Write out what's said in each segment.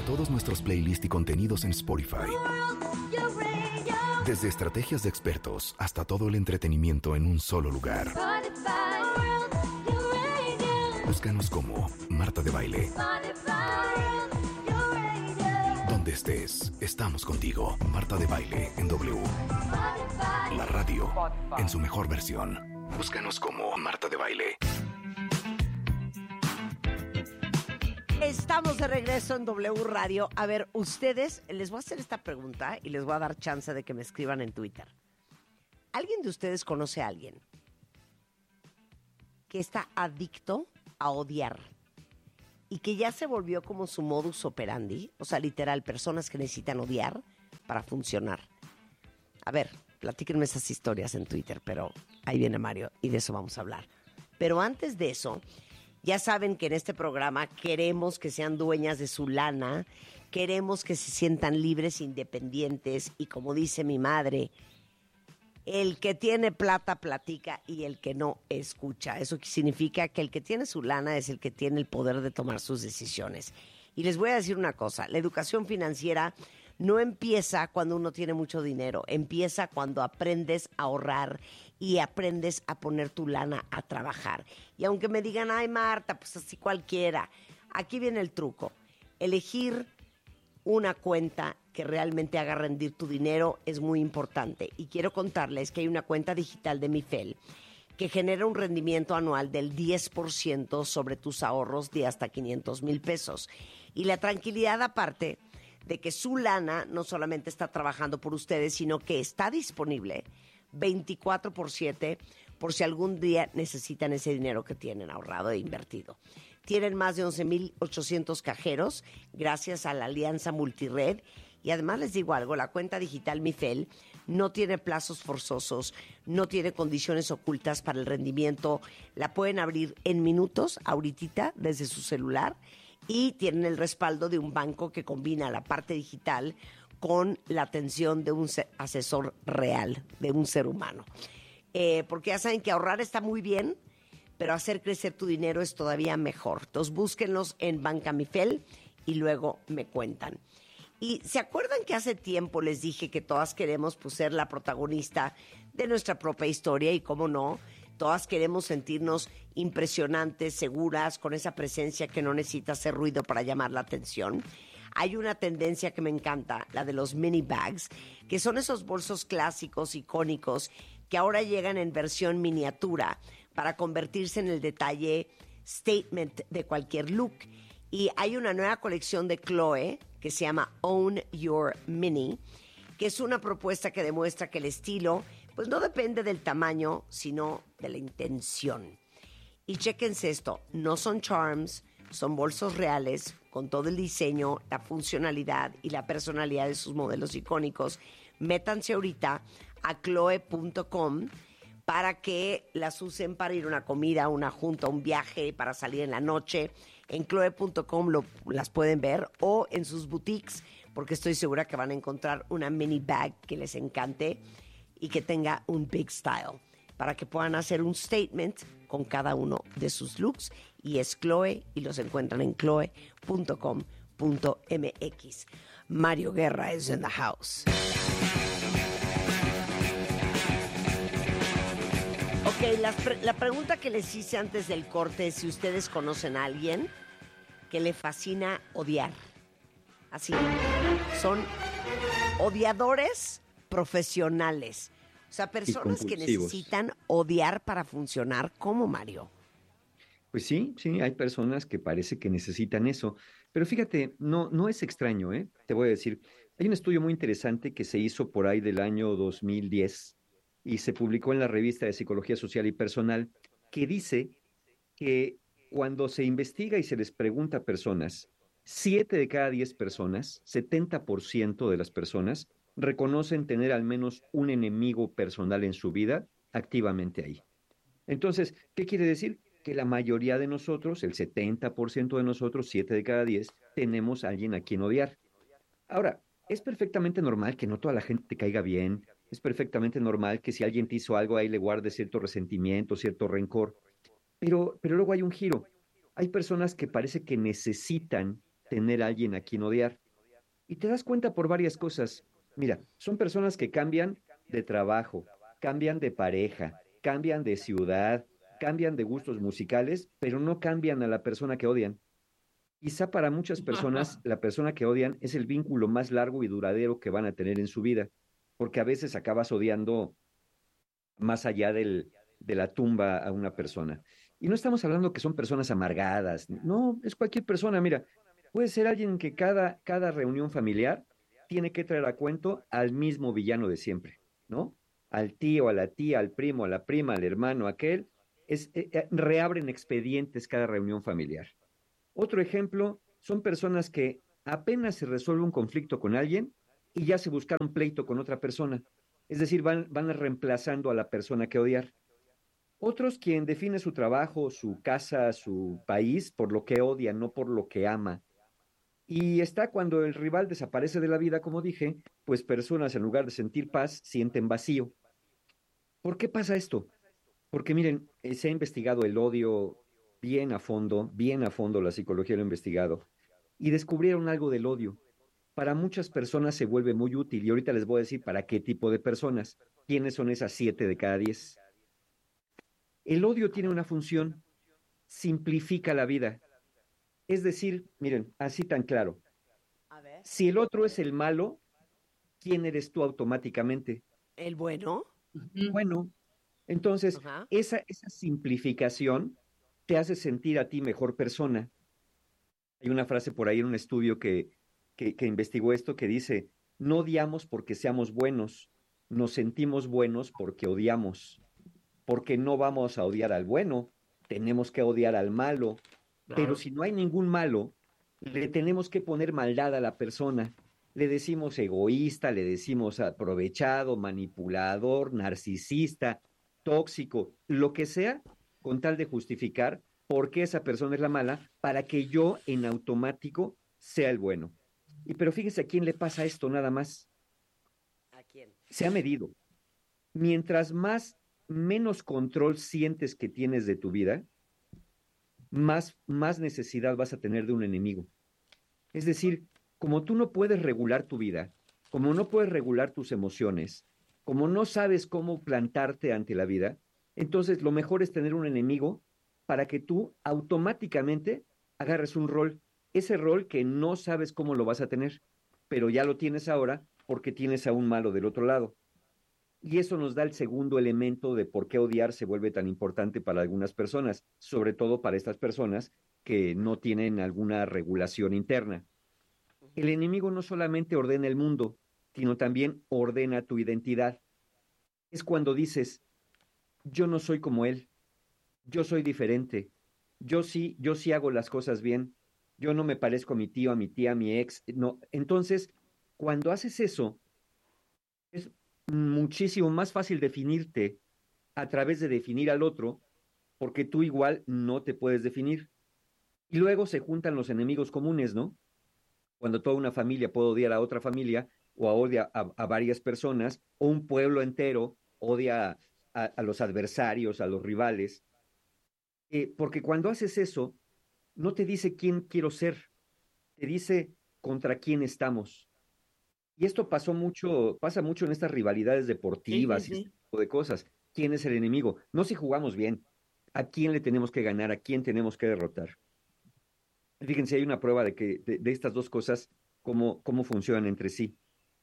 todos nuestros playlists y contenidos en Spotify. Desde estrategias de expertos hasta todo el entretenimiento en un solo lugar. Búscanos como Marta de Baile. Donde estés, estamos contigo. Marta de Baile en W. La radio en su mejor versión. Búscanos como Marta de Baile. Estamos de regreso en W Radio. A ver, ustedes, les voy a hacer esta pregunta y les voy a dar chance de que me escriban en Twitter. ¿Alguien de ustedes conoce a alguien que está adicto a odiar y que ya se volvió como su modus operandi? O sea, literal, personas que necesitan odiar para funcionar. A ver, platíquenme esas historias en Twitter, pero ahí viene Mario y de eso vamos a hablar. Pero antes de eso, ya saben que en este programa queremos que sean dueñas de su lana, queremos que se sientan libres, independientes y, como dice mi madre, el que tiene plata platica y el que no escucha. Eso significa que el que tiene su lana es el que tiene el poder de tomar sus decisiones. Y les voy a decir una cosa, la educación financiera no empieza cuando uno tiene mucho dinero, empieza cuando aprendes a ahorrar y aprendes a poner tu lana a trabajar. Y aunque me digan, ay Marta, pues así cualquiera, aquí viene el truco. Elegir una cuenta que realmente haga rendir tu dinero es muy importante. Y quiero contarles que hay una cuenta digital de Mifel que genera un rendimiento anual del 10% sobre tus ahorros de hasta 500,000 pesos. Y la tranquilidad aparte de que su lana no solamente está trabajando por ustedes, sino que está disponible 24/7 por si algún día necesitan ese dinero que tienen ahorrado e invertido. Tienen más de 11,800 cajeros gracias a la alianza Multired. Y además les digo algo, la cuenta digital Mifel no tiene plazos forzosos, no tiene condiciones ocultas para el rendimiento. La pueden abrir en minutos, ahorita, desde su celular. Y tienen el respaldo de un banco que combina la parte digital con la atención de un asesor real, de un ser humano. Porque ya saben que ahorrar está muy bien, pero hacer crecer tu dinero es todavía mejor. Entonces búsquenlos en Banca Mifel y luego me cuentan. Y ¿se acuerdan que hace tiempo les dije que todas queremos ser la protagonista de nuestra propia historia? Y cómo no, todas queremos sentirnos impresionantes, seguras, con esa presencia que no necesita hacer ruido para llamar la atención. Hay una tendencia que me encanta, la de los mini bags, que son esos bolsos clásicos, icónicos, que ahora llegan en versión miniatura para convertirse en el detalle statement de cualquier look. Y hay una nueva colección de Chloe que se llama Own Your Mini, que es una propuesta que demuestra que el estilo pues no depende del tamaño, sino de la intención. Y chéquense esto, no son charms, son bolsos reales con todo el diseño, la funcionalidad y la personalidad de sus modelos icónicos. Métanse ahorita a chloe.com para que las usen para ir a una comida, a una junta, a un viaje, para salir en la noche. En chloe.com las pueden ver o en sus boutiques, porque estoy segura que van a encontrar una mini bag que les encante y que tenga un big style, para que puedan hacer un statement con cada uno de sus looks. Y es Chloe y los encuentran en chloe.com.mx. Mario Guerra is in the house. Ok, la pregunta que les hice antes del corte es si ustedes conocen a alguien que le fascina odiar. Así, son odiadores profesionales. O sea, personas que necesitan odiar para funcionar. ¿Cómo, Mario? Pues sí, hay personas que parece que necesitan eso. Pero fíjate, no es extraño, ¿eh? Te voy a decir, hay un estudio muy interesante que se hizo por ahí del año 2010 y se publicó en la revista de Psicología Social y Personal, que dice que cuando se investiga y se les pregunta a personas, 7 de cada 10 personas, 70% de las personas, reconocen tener al menos un enemigo personal en su vida activamente ahí. Entonces, ¿qué quiere decir? Que la mayoría de nosotros, el 70% de nosotros, 7 de cada 10, tenemos a alguien a quien odiar. Ahora, es perfectamente normal que no toda la gente te caiga bien, es perfectamente normal que si alguien te hizo algo ahí le guardes cierto resentimiento, cierto rencor, pero luego hay un giro. Hay personas que parece que necesitan tener a alguien a quien odiar. Y te das cuenta por varias cosas. Mira, son personas que cambian de trabajo, cambian de pareja, cambian de ciudad, cambian de gustos musicales, pero no cambian a la persona que odian. Quizá para muchas personas la persona que odian es el vínculo más largo y duradero que van a tener en su vida, porque a veces acabas odiando más allá de la tumba a una persona. Y no estamos hablando que son personas amargadas, no, es cualquier persona, mira, puede ser alguien que cada reunión familiar tiene que traer a cuento al mismo villano de siempre, ¿no? Al tío, a la tía, al primo, a la prima, al hermano, aquel, reabren expedientes cada reunión familiar. Otro ejemplo son personas que apenas se resuelve un conflicto con alguien y ya se buscaron pleito con otra persona. Es decir, van reemplazando a la persona que odiar. Otros quien define su trabajo, su casa, su país por lo que odia, no por lo que ama. Y está cuando el rival desaparece de la vida, como dije, pues personas en lugar de sentir paz sienten vacío. ¿Por qué pasa esto? Porque miren, se ha investigado el odio bien a fondo la psicología lo ha investigado, y descubrieron algo del odio. Para muchas personas se vuelve muy útil, y ahorita les voy a decir para qué tipo de personas, quiénes son esas 7 de cada 10. El odio tiene una función, simplifica la vida. Es decir, miren, así tan claro, A ver. si el otro es el malo, ¿quién eres tú automáticamente? ¿El bueno? Bueno, entonces, Ajá. esa simplificación te hace sentir a ti mejor persona. Hay una frase por ahí en un estudio que investigó esto que dice, no odiamos porque seamos buenos, nos sentimos buenos porque odiamos, porque no vamos a odiar al bueno, tenemos que odiar al malo, pero Claro. si no hay ningún malo, le tenemos que poner maldad a la persona. Le decimos egoísta, le decimos aprovechado, manipulador, narcisista, tóxico, lo que sea, con tal de justificar por qué esa persona es la mala, para que yo en automático sea el bueno. Y pero fíjese a quién le pasa esto nada más. ¿A quién? Se ha medido. Mientras menos control sientes que tienes de tu vida, más necesidad vas a tener de un enemigo. Es decir, como tú no puedes regular tu vida, como no puedes regular tus emociones, como no sabes cómo plantarte ante la vida, entonces lo mejor es tener un enemigo para que tú automáticamente agarres un rol, ese rol que no sabes cómo lo vas a tener, pero ya lo tienes ahora porque tienes a un malo del otro lado. Y eso nos da el segundo elemento de por qué odiar se vuelve tan importante para algunas personas, sobre todo para estas personas que no tienen alguna regulación interna. El enemigo no solamente ordena el mundo, sino también ordena tu identidad. Es cuando dices, yo no soy como él, yo soy diferente, yo sí hago las cosas bien, yo no me parezco a mi tío, a mi tía, a mi ex. No. Entonces, cuando haces eso, es muchísimo más fácil definirte a través de definir al otro, porque tú igual no te puedes definir. Y luego se juntan los enemigos comunes, ¿no? Cuando toda una familia puede odiar a otra familia o odia a varias personas, o un pueblo entero odia a los adversarios, a los rivales, porque cuando haces eso, no te dice quién quiero ser, te dice contra quién estamos. Y esto pasa mucho en estas rivalidades Sí, sí, deportivas y este sí. tipo de cosas. ¿Quién es el enemigo? No si jugamos bien, a quién le tenemos que ganar, a quién tenemos que derrotar. Fíjense, hay una prueba de estas dos cosas, cómo funcionan entre sí.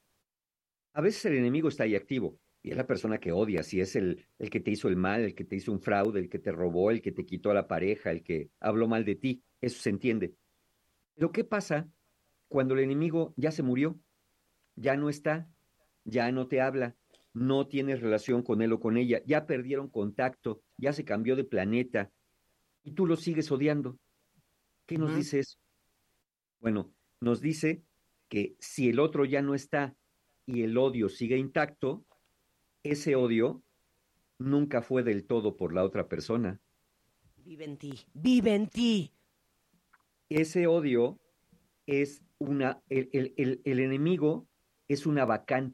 A veces el enemigo está ahí activo, y es la persona que odias, y es el que te hizo el mal, el que te hizo un fraude, el que te robó, el que te quitó a la pareja, el que habló mal de ti. Eso se entiende. Pero ¿qué pasa cuando el enemigo ya se murió? Ya no está, ya no te habla, no tienes relación con él o con ella, ya perdieron contacto, ya se cambió de planeta, y tú lo sigues odiando. ¿Qué nos Ujú. dice eso? Bueno, nos dice que si el otro ya no está y el odio sigue intacto, ese odio nunca fue del todo por la otra persona. Vive en ti. Vive en ti. Ese odio es el enemigo es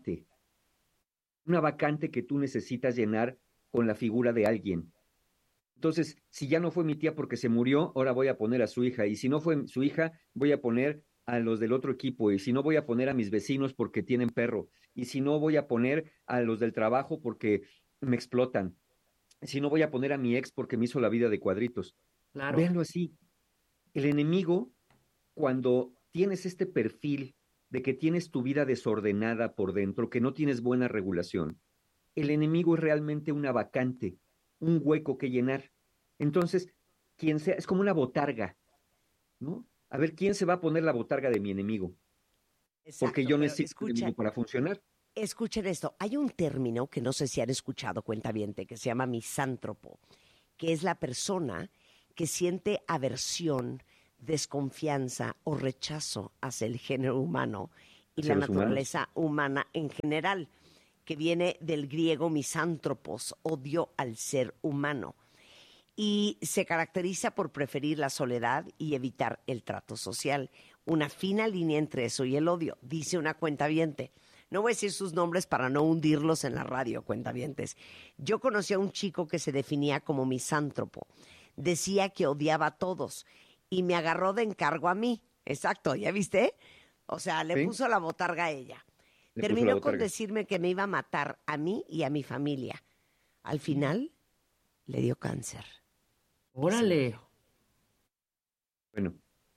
una vacante que tú necesitas llenar con la figura de alguien. Entonces, si ya no fue mi tía porque se murió, ahora voy a poner a su hija. Y si no fue su hija, voy a poner a los del otro equipo. Y si no, voy a poner a mis vecinos porque tienen perro. Y si no, voy a poner a los del trabajo porque me explotan. Si no, voy a poner a mi ex porque me hizo la vida de cuadritos. Claro. Véanlo así. El enemigo, cuando tienes este perfil de que tienes tu vida desordenada por dentro, que no tienes buena regulación, el enemigo es realmente una vacante, un hueco que llenar. Entonces, quien sea, es como una botarga, ¿no? A ver, ¿quién se va a poner la botarga de mi enemigo? Porque Exacto, yo pero necesito un enemigo para funcionar. escuchen esto. Hay un término que no sé si han escuchado, cuentaviente, que se llama misántropo, que es la persona que siente aversión, desconfianza o rechazo hacia el género humano y Hacia la los humanos. naturaleza humana en general, que viene del griego misántropos, odio al ser humano, y se caracteriza por preferir la soledad y evitar el trato social. Una fina línea entre eso y el odio, dice una cuentaviente. No voy a decir sus nombres para no hundirlos en la radio, cuentavientes. Yo conocí a un chico que se definía como misántropo. Decía que odiaba a todos y me agarró de encargo a mí. Exacto, ¿ya viste? O sea, le ¿Sí? puso la botarga a ella. Le puso la Terminó con botarga. decirme que me iba a matar a mí y a mi familia. Al final, le dio cáncer. Se Órale. murió. Bueno,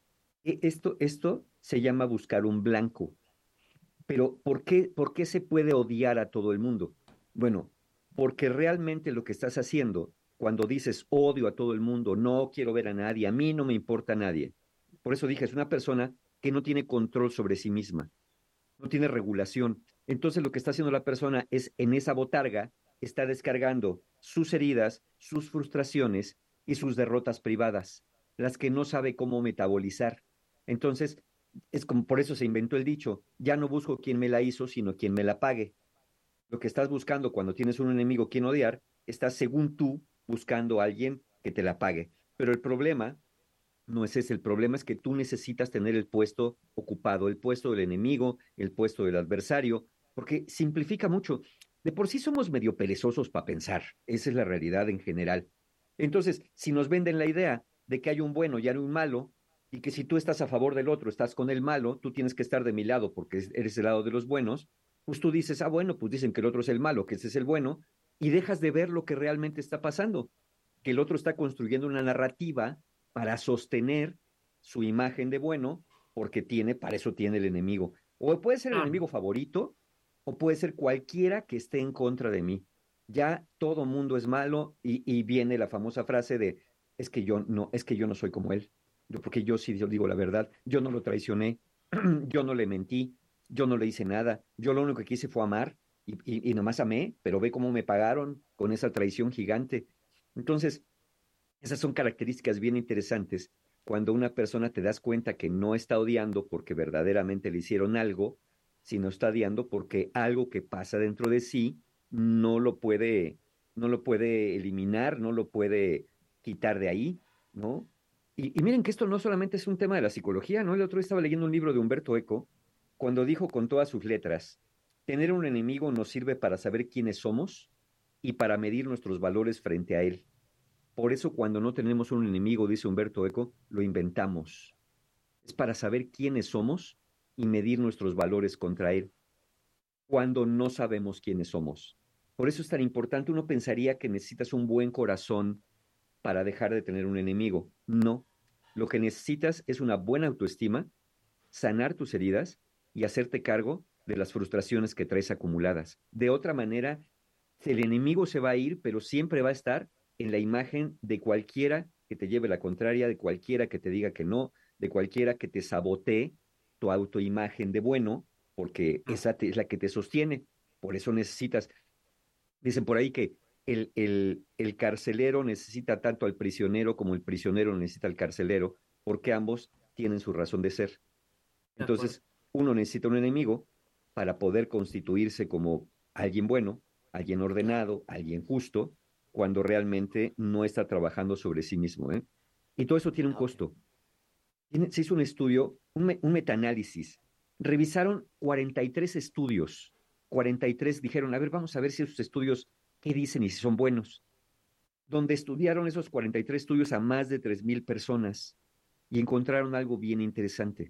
esto se llama buscar un blanco. Pero por qué se puede odiar a todo el mundo? Bueno, porque realmente lo que estás haciendo cuando dices odio a todo el mundo, no quiero ver a nadie, a mí no me importa nadie. Por eso dije, es una persona que no tiene control sobre sí misma, no tiene regulación. Entonces lo que está haciendo la persona es en esa botarga, está descargando sus heridas, sus frustraciones y sus derrotas privadas, las que no sabe cómo metabolizar. Entonces, es como por eso se inventó el dicho, ya no busco quien me la hizo, sino quien me la pague. Lo que estás buscando cuando tienes un enemigo quien odiar, estás según tú buscando a alguien que te la pague. Pero el problema no es ese, el problema es que tú necesitas tener el puesto ocupado, el puesto del enemigo, el puesto del adversario, porque simplifica mucho. De por sí somos medio perezosos para pensar, esa es la realidad en general. Entonces, si nos venden la idea de que hay un bueno y hay un malo, y que si tú estás a favor del otro, estás con el malo, tú tienes que estar de mi lado porque eres el lado de los buenos, pues tú dices, ah, bueno, pues dicen que el otro es el malo, que ese es el bueno, y dejas de ver lo que realmente está pasando, que el otro está construyendo una narrativa para sostener su imagen de bueno, porque tiene, para eso tiene el enemigo. O puede ser el Ah, enemigo favorito, o puede ser cualquiera que esté en contra de mí. Ya todo mundo es malo y viene la famosa frase de, es que yo no soy como él. Porque yo digo la verdad, yo no lo traicioné, yo no le mentí, yo no le hice nada, yo lo único que quise fue amar y nomás amé, pero ve cómo me pagaron con esa traición gigante. Entonces, esas son características bien interesantes cuando una persona te das cuenta que no está odiando porque verdaderamente le hicieron algo, sino está odiando porque algo que pasa dentro de sí no lo puede, no lo puede eliminar, no lo puede quitar de ahí, ¿no? Y miren que esto no solamente es un tema de la psicología, ¿no? El otro día estaba leyendo un libro de Humberto Eco cuando dijo con todas sus letras, tener un enemigo nos sirve para saber quiénes somos y para medir nuestros valores frente a él. Por eso cuando no tenemos un enemigo, dice Humberto Eco, lo inventamos. Es para saber quiénes somos y medir nuestros valores contra él cuando no sabemos quiénes somos. Por eso es tan importante, uno pensaría que necesitas un buen corazón para dejar de tener un enemigo. No, lo que necesitas es una buena autoestima, sanar tus heridas y hacerte cargo de las frustraciones que traes acumuladas. De otra manera, el enemigo se va a ir, pero siempre va a estar en la imagen de cualquiera que te lleve la contraria, de cualquiera que te diga que no, de cualquiera que te sabotee tu autoimagen de bueno, porque ah, es la que te sostiene. Por eso necesitas, dicen por ahí que el carcelero necesita tanto al prisionero como el prisionero necesita al carcelero, porque ambos tienen su razón de ser. de acuerdo. Entonces, uno necesita un enemigo para poder constituirse como alguien bueno, alguien ordenado, alguien justo, cuando realmente no está trabajando sobre sí mismo, ¿eh? Y todo eso tiene un Ah, ok. costo. Se hizo un estudio, un metaanálisis. Revisaron 43 estudios. 43 dijeron, a ver, vamos a ver si esos estudios, ¿qué dicen y si son buenos? donde estudiaron esos 43 estudios a más de 3,000 personas y encontraron algo bien interesante.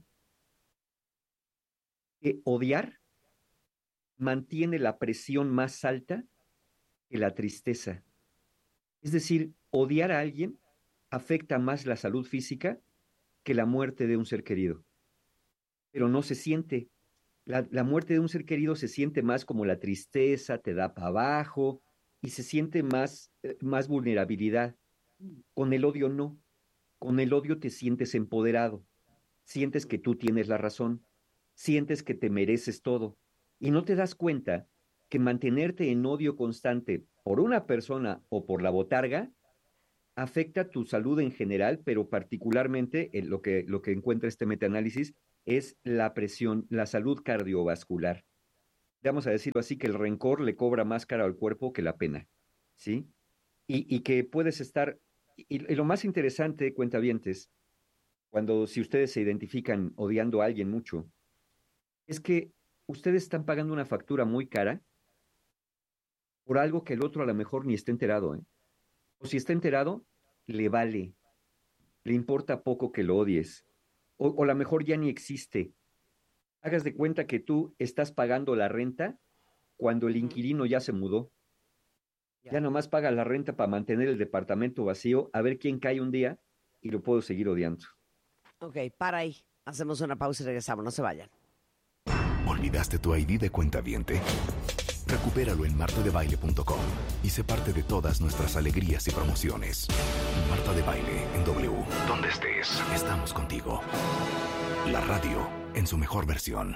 Que odiar mantiene la presión más alta que la tristeza. Es decir, odiar a alguien afecta más la salud física que la muerte de un ser querido. Pero no se siente. La muerte de un ser querido se siente más como la tristeza, te da para abajo y se siente más vulnerabilidad. Con el odio no. Con el odio te sientes empoderado. Sientes que tú tienes la razón. Sientes que te mereces todo. Y no te das cuenta que mantenerte en odio constante por una persona o por la botarga afecta tu salud en general, pero particularmente lo que encuentra este metaanálisis es la presión, la salud cardiovascular. Vamos a decirlo así, que el rencor le cobra más caro al cuerpo que la pena, ¿sí? Y que puedes estar, y lo más interesante, cuentavientes, si ustedes se identifican odiando a alguien mucho, es que ustedes están pagando una factura muy cara por algo que el otro a lo mejor ni está enterado, ¿eh? O si está enterado, le vale, le importa poco que lo odies, o a lo mejor ya ni existe. Hagas de cuenta que tú estás pagando la renta cuando el inquilino ya se mudó. Ya nomás paga la renta para mantener el departamento vacío, a ver quién cae un día y lo puedo seguir odiando. Ok, para ahí. Hacemos una pausa y regresamos, no se vayan. ¿Olvidaste tu ID de cuentaviente? Recupéralo en martadebaile.com y sé parte de todas nuestras alegrías y promociones. Marta de Baile en W. Donde estés, estamos contigo. La radio en su mejor versión.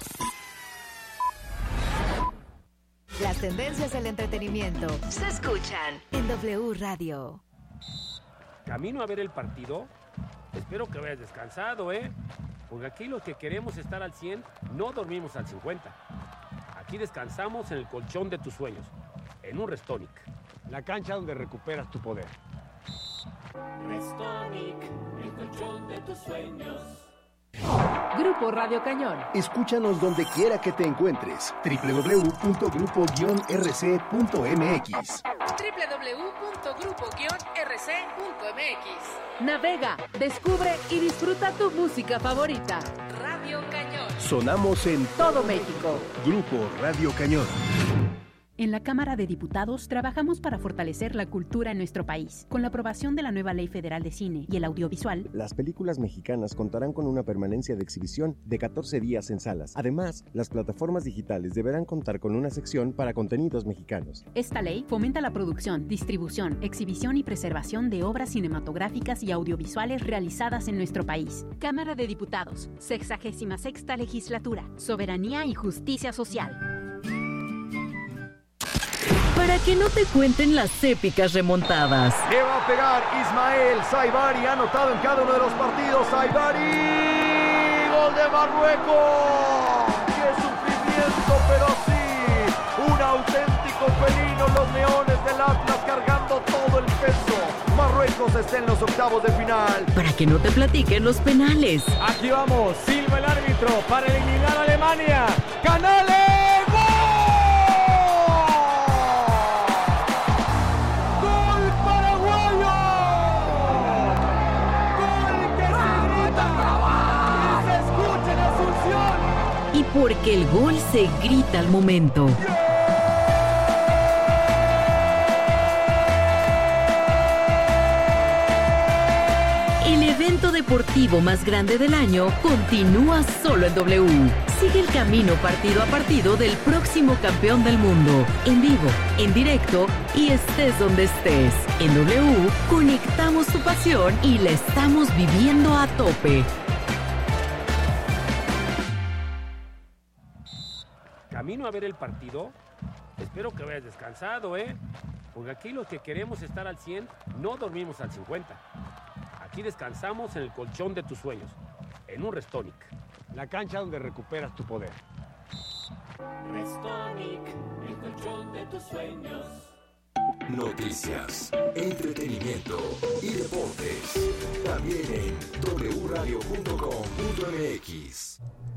Las tendencias del entretenimiento se escuchan en W Radio. Camino a ver el partido. Espero que vayas descansado, porque aquí los que queremos estar al 100 no dormimos al 50. Aquí descansamos en el colchón de tus sueños, en un Restonic. La cancha donde recuperas tu poder. Restonic, el colchón de tus sueños. Grupo Radio Cañón. Escúchanos donde quiera que te encuentres. www.grupo-rc.mx. www.grupo-rc.mx. Navega, descubre y disfruta tu música favorita. Radio Cañón. Sonamos en todo México. Grupo Radio Cañón. En la Cámara de Diputados trabajamos para fortalecer la cultura en nuestro país. Con la aprobación de la nueva Ley Federal de Cine y el Audiovisual, las películas mexicanas contarán con una permanencia de exhibición de 14 días en salas. Además, las plataformas digitales deberán contar con una sección para contenidos mexicanos. Esta ley fomenta la producción, distribución, exhibición y preservación de obras cinematográficas y audiovisuales realizadas en nuestro país. Cámara de Diputados, 66ª Legislatura, Soberanía y Justicia Social. Para que no te cuenten las épicas remontadas. Le va a pegar Ismael Saibari, ha anotado en cada uno de los partidos. Saibari, gol de Marruecos. ¡Qué sufrimiento, pero sí! Un auténtico felino, los leones del Atlas cargando todo el peso. Marruecos está en los octavos de final. Para que no te platiquen los penales. Aquí vamos, silba el árbitro para eliminar a Alemania. ¡Canales! Porque el gol se grita al momento. El evento deportivo más grande del año continúa solo en W. Sigue el camino partido a partido del próximo campeón del mundo. En vivo, en directo y estés donde estés. En W conectamos tu pasión y la estamos viviendo a tope. Camino a ver el partido. Espero que vayas descansado, porque aquí los que queremos estar al 100 no dormimos al 50. Aquí descansamos en el colchón de tus sueños, en un Restonic. La cancha donde recuperas tu poder. Restonic, el colchón de tus sueños. Noticias, entretenimiento y deportes. También en wradio.com.mx.